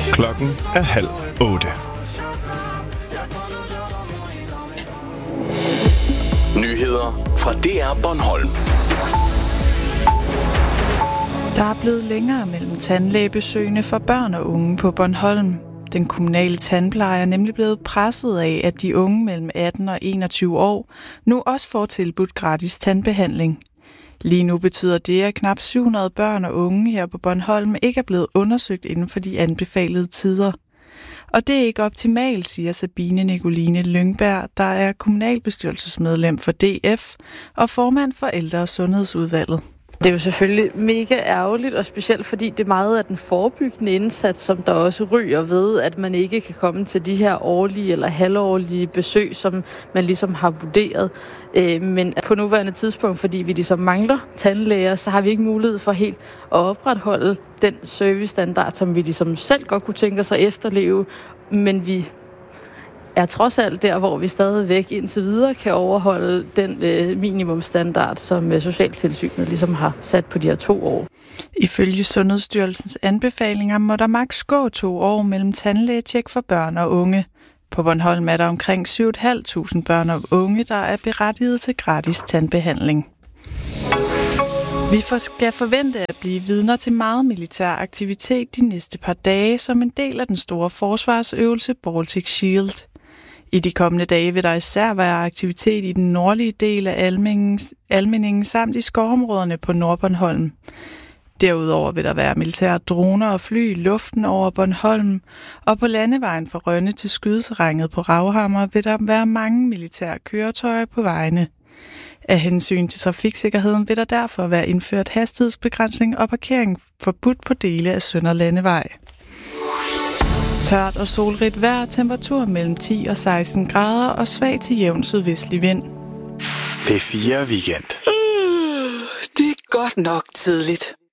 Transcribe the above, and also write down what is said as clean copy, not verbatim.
Klokken er 7:30. Nyheder fra DR Bornholm. Der er blevet længere mellem tandlægebesøgene for børn og unge på Bornholm. Den kommunale tandpleje er nemlig blevet presset af, at de unge mellem 18 og 21 år nu også får tilbudt gratis tandbehandling. Lige nu betyder det, at knap 700 børn og unge her på Bornholm ikke er blevet undersøgt inden for de anbefalede tider. Og det er ikke optimalt, siger Sabine Nicoline Lyngberg, der er kommunalbestyrelsesmedlem for DF og formand for Ældre- og Sundhedsudvalget. Det er jo selvfølgelig mega ærgerligt, og specielt fordi det er meget af den forebyggende indsats, som der også ryger ved, at man ikke kan komme til de her årlige eller halvårlige besøg, som man ligesom har vurderet. Men på nuværende tidspunkt, fordi vi ligesom mangler tandlæger, så har vi ikke mulighed for helt at opretholde den servicestandard, som vi ligesom selv godt kunne tænke os at efterleve, men vi er trods alt der, hvor vi stadigvæk indtil videre kan overholde den minimumstandard, som Socialtilsynet ligesom har sat på de her 2 år. Ifølge Sundhedsstyrelsens anbefalinger må der maks gå 2 år mellem tandlægetjek for børn og unge. På Bornholm er der omkring 7.500 børn og unge, der er berettiget til gratis tandbehandling. Vi skal forvente at blive vidner til meget militær aktivitet de næste par dage som en del af den store forsvarsøvelse Baltic Shield. I de kommende dage vil der især være aktivitet i den nordlige del af Almindingen samt i skovområderne på Nordbornholm. Derudover vil der være militære droner og fly i luften over Bornholm, og på landevejen fra Rønne til skydeterrænet på Ravhammer vil der være mange militære køretøjer på vejene. Af hensyn til trafiksikkerheden vil der derfor være indført hastighedsbegrænsning og parkering forbudt på dele af Sønder Landevej. Tørt og solrigt vejr, temperatur mellem 10 og 16 grader og svag til jævn sydvestlig vind. P4 Weekend. Det er godt nok tidligt.